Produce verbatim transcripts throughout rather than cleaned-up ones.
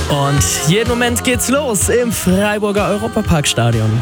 Und jeden Moment geht's los im Freiburger Europaparkstadion.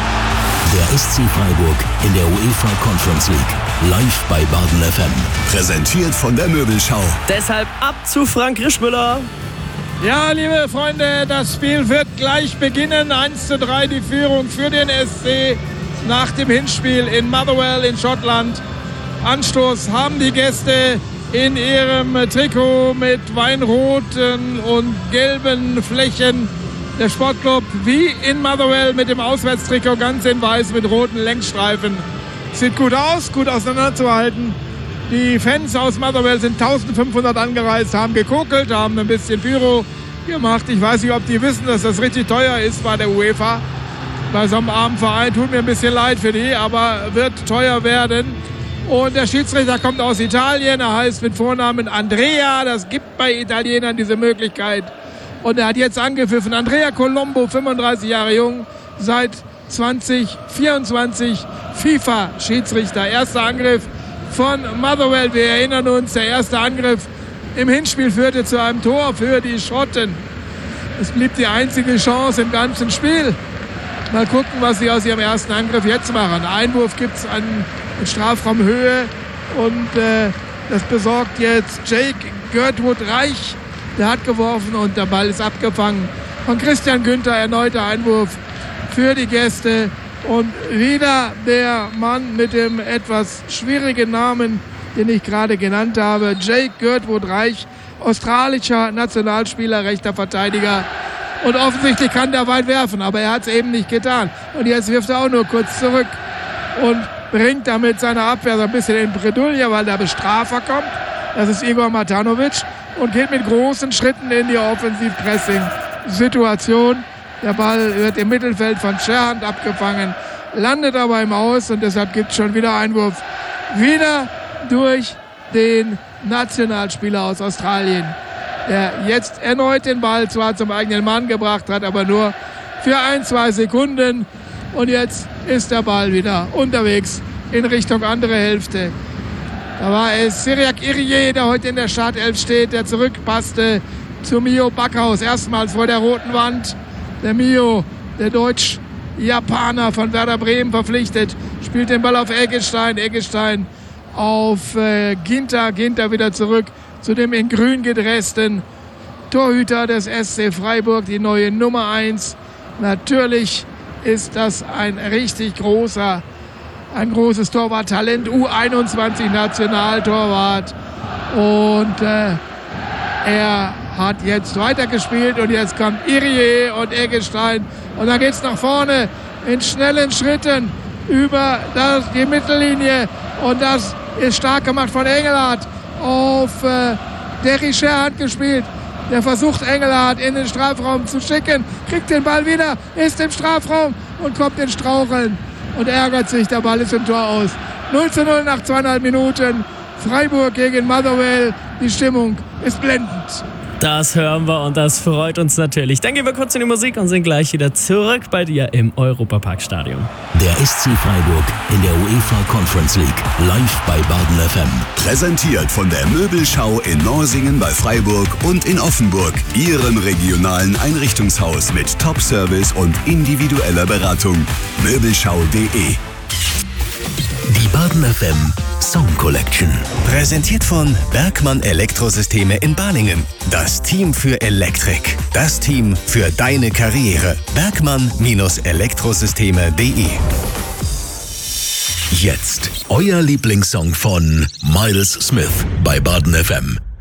Der S C Freiburg in der UEFA Conference League. Live bei Baden F M. Präsentiert von der Möbelschau. Deshalb ab zu Frank Rischmüller. Ja, liebe Freunde, das Spiel wird gleich beginnen. eins zu drei die Führung für den S C nach dem Hinspiel in Motherwell in Schottland. Anstoß haben die Gäste in ihrem Trikot mit weinroten und gelben Flächen. Der Sportclub wie in Motherwell mit dem Auswärtstrikot ganz in weiß mit roten Längsstreifen. Sieht gut aus, gut auseinanderzuhalten. Die Fans aus Motherwell sind eintausendfünfhundert angereist, haben gekokelt, haben ein bisschen Pyro gemacht. Ich weiß nicht, ob die wissen, dass das richtig teuer ist bei der UEFA. Bei so einem armen Verein tut mir ein bisschen leid für die, aber wird teuer werden. Und der Schiedsrichter kommt aus Italien, er heißt mit Vornamen Andrea. Das gibt bei Italienern diese Möglichkeit. Und er hat jetzt angepfiffen. Andrea Colombo, fünfunddreißig Jahre jung, seit zwanzig vierundzwanzig FIFA-Schiedsrichter. Erster Angriff von Motherwell. Wir erinnern uns, der erste Angriff im Hinspiel führte zu einem Tor für die Schotten. Es blieb die einzige Chance im ganzen Spiel. Mal gucken, was sie aus ihrem ersten Angriff jetzt machen. Einwurf gibt es an Strafraumhöhe und äh, das besorgt jetzt Jake Gertwood Reich. Der hat geworfen und der Ball ist abgefangen von Christian Günther. Erneuter Einwurf für die Gäste. Und wieder der Mann mit dem etwas schwierigen Namen, den ich gerade genannt habe. Jake Gertwood Reich, australischer Nationalspieler, rechter Verteidiger. Und offensichtlich kann der weit werfen, aber er hat es eben nicht getan. Und jetzt wirft er auch nur kurz zurück und bringt damit seine Abwehr so ein bisschen in Bredouille, weil der Bestrafer kommt. Das ist Igor Matanovic und geht mit großen Schritten in die Offensiv-Pressing-Situation. Der Ball wird im Mittelfeld von Scherhand abgefangen, landet aber im Aus und deshalb gibt es schon wieder Einwurf. Wieder durch den Nationalspieler aus Australien, der jetzt erneut den Ball zwar zum eigenen Mann gebracht hat, aber nur für ein, zwei Sekunden. Und jetzt ist der Ball wieder unterwegs in Richtung andere Hälfte. Da war es Cyriac Irie, der heute in der Startelf steht, der zurückpasste zu Mio Backhaus. Erstmals vor der roten Wand. Der Mio, der Deutsch-Japaner von Werder Bremen verpflichtet, spielt den Ball auf Eggestein. Eggestein auf äh, Ginter. Ginter wieder zurück zu dem in grün gedressten Torhüter des S C Freiburg, die neue Nummer eins. Natürlich ist das ein richtig großer, ein großes Torwarttalent, U einundzwanzig Nationaltorwart. Und äh, er hat jetzt weitergespielt und jetzt kommt Irie und Eggestein. Und dann geht es nach vorne in schnellen Schritten über das, die Mittellinie. Und das ist stark gemacht von Engelhardt auf äh, Derry Scherhand gespielt. Der versucht Engelhardt in den Strafraum zu schicken, kriegt den Ball wieder, ist im Strafraum und kommt in Straucheln und ärgert sich. Der Ball ist im Tor aus. null zu null nach zweieinhalb Minuten. Freiburg gegen Motherwell. Die Stimmung ist blendend. Das hören wir und das freut uns natürlich. Dann gehen wir kurz in die Musik und sind gleich wieder zurück bei dir im Europaparkstadion. Der S C Freiburg in der UEFA Conference League. Live bei Baden F M. Präsentiert von der Möbelschau in Norsingen bei Freiburg und in Offenburg. Ihrem regionalen Einrichtungshaus mit Top-Service und individueller Beratung. Möbelschau punkt de. Die Baden F M Song Collection. Präsentiert von Bergmann Elektrosysteme in Balingen. Das Team für Elektrik. Das Team für deine Karriere. Bergmann Elektrosysteme punkt de. Jetzt euer Lieblingssong von Miles Smith bei Baden F M.